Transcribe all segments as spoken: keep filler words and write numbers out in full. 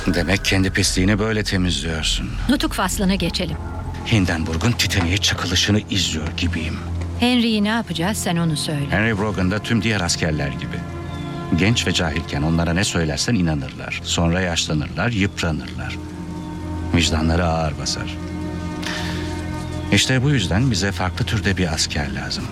Demek kendi pisliğini böyle temizliyorsun. Nutuk faslına geçelim. Hindenburg'un Titanic'e çakılışını izliyor gibiyim. Henry'yi ne yapacağız, sen onu söyle. Henry Brogan da tüm diğer askerler gibi. Genç ve cahilken onlara ne söylersen inanırlar. Sonra yaşlanırlar, yıpranırlar. Vicdanları ağır basar. İşte bu yüzden bize farklı türde bir asker lazım.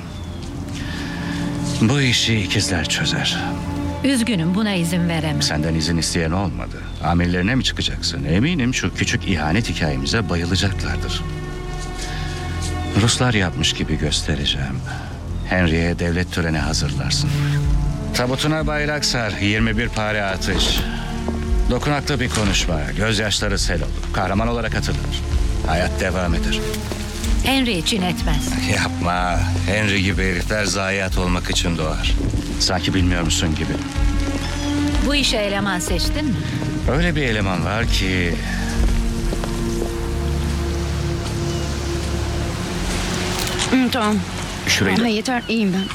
Bu işi ikizler çözer. Üzgünüm, buna izin veremem. Senden izin isteyen olmadı. Amirlerine mi çıkacaksın? Eminim şu küçük ihanet hikayemize bayılacaklardır. Ruslar yapmış gibi göstereceğim. Henry'e devlet töreni hazırlarsın. Tabutuna bayrak sar, yirmi bir pare atış. Dokunaklı bir konuşma, gözyaşları sel olur. Kahraman olarak atılır. Hayat devam eder. Henry için etmez. Yapma. Henry gibi herifler zayiat olmak için doğar. Sanki bilmiyor musun gibi. Bu işe eleman seçtin mi? Öyle bir eleman var ki... Hı, tamam. Şurayı da... Ha, yeter, iyiyim ben.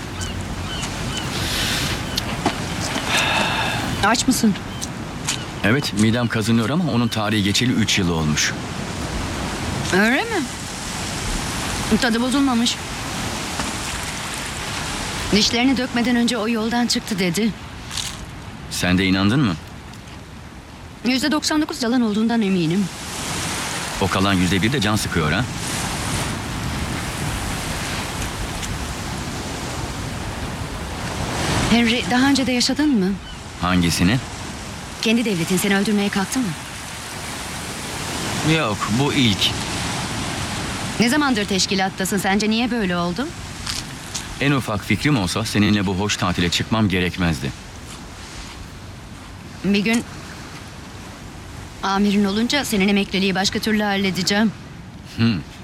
Aç mısın? Evet, midem kazınıyor ama onun tarihi geçeli üç yıl olmuş. Öyle mi? Tadı bozulmamış. Dişlerini dökmeden önce o yoldan çıktı dedi. Sen de inandın mı? Yüzde doksan dokuz yalan olduğundan eminim. O kalan yüzde bir de can sıkıyor ha? Henry, daha önce de yaşadın mı? Hangisini? Kendi devletin seni öldürmeye kalktı mı? Yok, bu ilk. Ne zamandır teşkilattasın? Sence niye böyle oldu? En ufak fikrim olsa seninle bu hoş tatile çıkmam gerekmezdi. Bir gün... Amirin olunca senin emekliliği başka türlü halledeceğim. Hmm.